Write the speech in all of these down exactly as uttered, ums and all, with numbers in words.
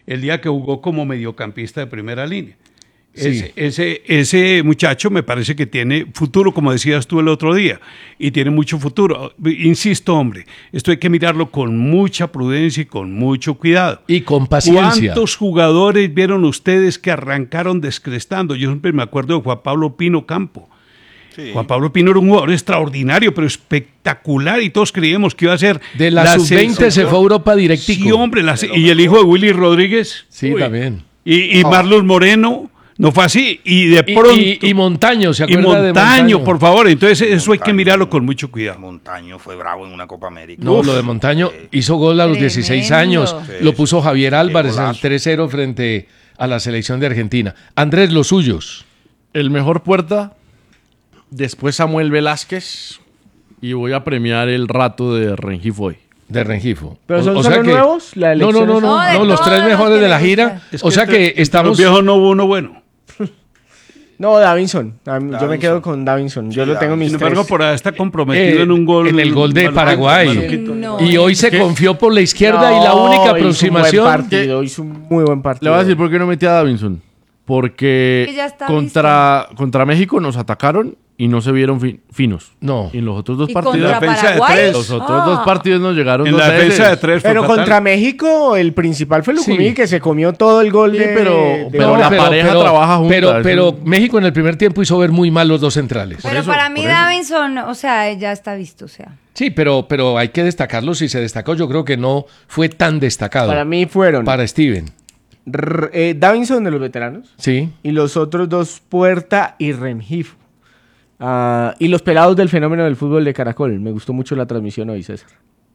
el día que jugó como mediocampista de primera línea. Sí. Ese, ese, ese muchacho me parece que tiene futuro, como decías tú el otro día, y tiene mucho futuro. Insisto, hombre, esto hay que mirarlo con mucha prudencia y con mucho cuidado. Y con paciencia. ¿Cuántos jugadores vieron ustedes que arrancaron descrestando? Yo siempre me acuerdo de Juan Pablo Pino Campo. Sí. Juan Pablo Pino era un jugador extraordinario, pero espectacular, y todos creíamos que iba a ser... De la, la sub veinte se fue a Europa directico. Sí, hombre, la, y el hijo de Willy Rodríguez. Sí, uy, también. Y, y oh. Marlos Moreno... No fue así, y de pronto... Y, y, y Montaño, ¿se acuerda y Montaño, de Montaño? por favor, entonces eso Montaño, hay que mirarlo con mucho cuidado. Montaño fue bravo en una Copa América. No, Uf, lo de Montaño, sí. hizo gol a los Tremendo. dieciséis años, sí, lo puso Javier Álvarez al tres cero frente a la selección de Argentina. Andrés, los suyos. El mejor puerta, después Samuel Velázquez, y voy a premiar el rato de Rengifo hoy. De Rengifo. ¿Pero son o, o solo sea que, nuevos? La no, no, no, no, no, no los tres mejores de la gira. Es o sea que este, estamos... Los viejos no hubo uno bueno. No, Davinson. Davinson. Yo me quedo con Davinson. Yo sí, lo tengo en mis Sin embargo, tres. por ahí está comprometido eh, en un gol. En el gol de Paraguay. Maluquito. No, y hoy se ¿qué? confió por la izquierda no, y la única aproximación... Hizo un buen partido, hizo un muy buen partido. Le voy a decir por qué no metí a Davinson. Porque contra, contra México nos atacaron y no se vieron fin, finos. No. Y en los otros dos ¿Y partidos... contra Paraguay? Los otros ah. dos partidos nos llegaron en dos la veces. defensa de tres. Pero contra fatal. México, el principal fue Lucumí, sí. que se comió todo el gol sí, de... pero, de pero gol. la pero, pareja pero, trabaja juntas. Pero, pero México en el primer tiempo hizo ver muy mal los dos centrales. Pero eso, para mí eso. Davinson, o sea, ya está visto, o sea. Sí, pero, pero hay que destacarlo. Si se destacó, yo creo que no fue tan destacado. Para mí fueron... Para Steven. R eh, Davinson de los veteranos. Sí. Y los otros dos, Puerta y Rengifo. Uh, y los pelados del fenómeno del fútbol de Caracol. Me gustó mucho la transmisión hoy, César.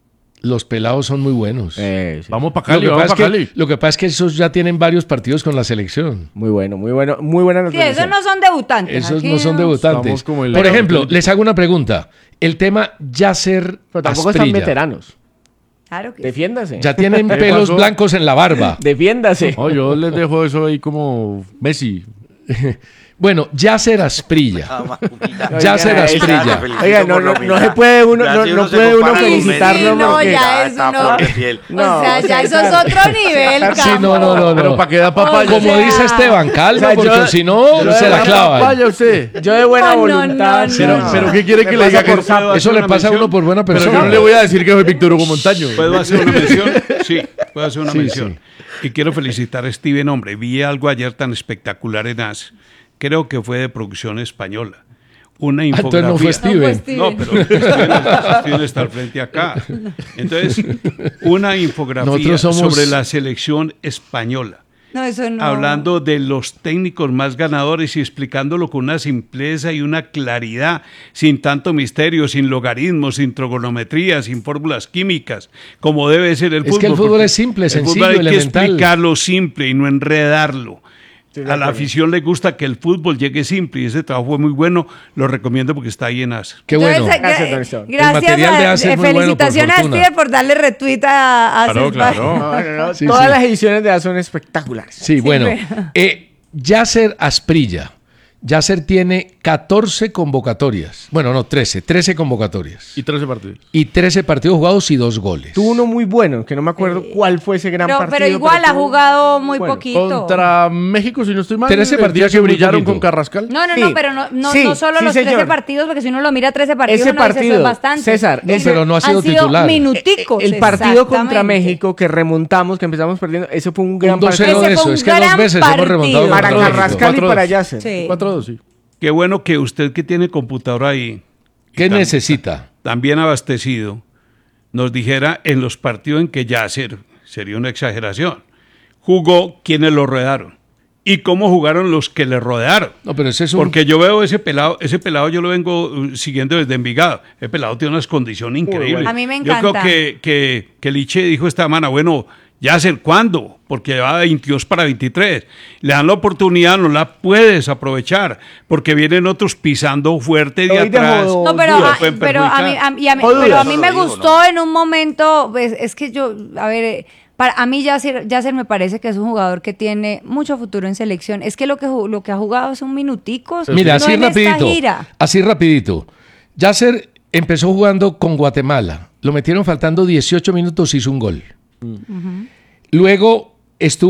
Los pelados son muy buenos. Eh, sí. Vamos para Cali, lo, que vamos pasa pa es que, lo que pasa es que esos ya tienen varios partidos con la selección. Muy bueno, muy bueno, muy buena sí, esos no son debutantes. Esos no son debutantes. Como el Por ejemplo, les hago una pregunta. El tema Yasser Pero tampoco Asprilla. están veteranos. Claro que Defiéndase. Ya tienen pelos pasó? blancos en la barba. Defiéndase. Oh, yo les dejo eso ahí como Messi. Bueno, Yasser Asprilla. Ah, Yasser Asprilla. Oiga, no, no, no se puede uno, no, no puede uno felicitarlo. Sí, no, porque... ya es uno. No, o sea, ya eso es otro nivel, Sí, no, no, no, no. Pero para que da papaya. Como o sea, dice Esteban, calma, o sea, porque yo- si no, yo se de la verdad, clavan. Papaya usted. Yo de buena No, no, voluntad. no, Pero, no. pero ¿qué quiere que Me le diga? pasa Que por sapo. Eso le pasa a uno por buena Pero persona. yo no le voy a decir que soy Víctor Hugo Montaño. ¿Puedo hacer una mención? Sí, puedo hacer una Sí, mención. Y quiero felicitar a Steven, hombre. Vi algo ayer tan espectacular en A S. Creo que fue de producción española. Una infografía. Entonces no fue Steven. No, pero Steven, Steven está al frente acá. Entonces, una infografía Nosotros somos- sobre la selección española. No, eso no. Hablando de los técnicos más ganadores y explicándolo con una simpleza y una claridad, sin tanto misterio, sin logaritmos, sin trigonometría, sin fórmulas químicas, como debe ser el Es fútbol. que el fútbol porque es simple, el sencillo, fútbol hay elemental. que explicarlo simple y no enredarlo. Sí, de A la acuerdo. afición le gusta que el fútbol llegue simple y ese trabajo fue muy bueno. Lo recomiendo porque está ahí en A S. Qué bueno. Entonces, Gracias, gra- don Esteban. El Gracias, material de a- Ace es eh, muy bueno, por felicitaciones a fortuna. Steven por darle retweet a, a Claro, Ace. claro. No, no, no. Sí, Todas sí. las ediciones de A son espectaculares. Sí, bueno. pero- Eh, Yasser Asprilla. Yasser tiene catorce convocatorias. Bueno, no, trece. trece convocatorias. Y trece partidos. Y trece partidos jugados y dos goles. Tuvo uno muy bueno, que no me acuerdo cuál fue ese gran Pero, partido. pero igual ha tuvo- jugado muy bueno. poquito. Contra México, si no estoy mal. trece el día partidos que es muy brillaron poquito. con Carrascal. No, no, Sí. no, pero no, no, Sí, no solo sí, los señor. trece partidos, porque si uno lo mira trece partidos, Ese uno dice, eso partido, es bastante. César, No, ese- pero no ha sido Han sido titular. minuticos. El partido contra exactamente. México que remontamos, que empezamos perdiendo, ese fue un gran Un dos partido cero de Ese fue eso. un Es que dos gran veces hemos partido. remontado. para contra México. Carrascal y cuatro para dos. Yasser. Sí. cuatro a dos, sí. Qué bueno que usted que tiene computadora ahí, ¿Qué y tam- necesita? también abastecido, nos dijera en los partidos en que Yasser, sería una exageración, jugó quienes lo rodearon y cómo jugaron los que le rodearon. No, pero ese es un... Porque yo veo ese pelado, ese pelado yo lo vengo uh, siguiendo desde Envigado. El pelado tiene unas condiciones increíbles. bueno. A mí me Yo creo encanta. que, que, que Liche dijo esta semana, bueno, Yasser, ¿cuándo? Porque va de veintidós para veintitrés. Le dan la oportunidad, no la puedes aprovechar, porque vienen otros pisando fuerte de Hoy dejó atrás. dos. No, pero, Lo a, pueden pero a mí, perjudicar. a, y a mí, O dudas. pero a mí Eso me lo digo, gustó ¿no? en un momento, pues, es que yo, a ver, eh, para, a mí Yasser, Yasser me parece que es un jugador que tiene mucho futuro en selección. Es que lo que, ju- lo que ha jugado son minuticos. Mira, no así en esta rapidito. gira. Así rapidito. Yasser empezó jugando con Guatemala. Lo metieron faltando dieciocho minutos, hizo un gol. Luego estuvo